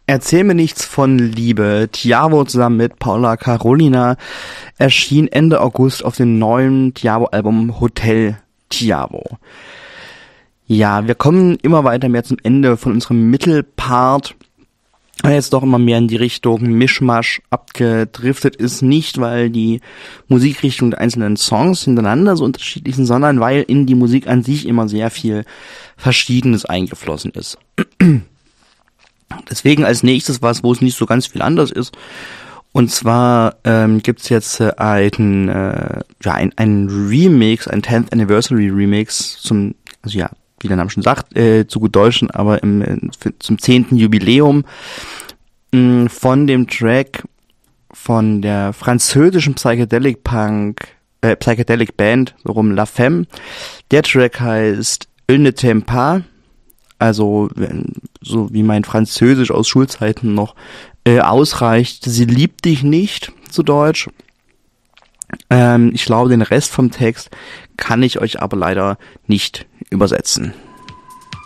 Erzähl mir nichts von Liebe. Thiago zusammen mit Paula Carolina erschien Ende August auf dem neuen Thiago-Album Hotel Thiago. Ja, wir kommen immer weiter mehr zum Ende von unserem Mittelpart, weil jetzt doch immer mehr in die Richtung Mischmasch abgedriftet ist. Nicht, weil die Musikrichtung der einzelnen Songs hintereinander so unterschiedlich sind, sondern weil in die Musik an sich immer sehr viel Verschiedenes eingeflossen ist. Deswegen als nächstes was, wo es nicht so ganz viel anders ist. Und zwar gibt's jetzt einen Remix, ein 10th Anniversary Remix zum, also ja, wie der Name schon sagt, zu gut Deutschen, aber zum 10. Jubiläum von dem Track von der französischen Psychedelic Band, so rum La Femme. Der Track heißt Il ne t'aime pas. Also, so wie mein Französisch aus Schulzeiten noch ausreicht. Sie liebt dich nicht, zu Deutsch. Ich glaube, den Rest vom Text kann ich euch aber leider nicht übersetzen.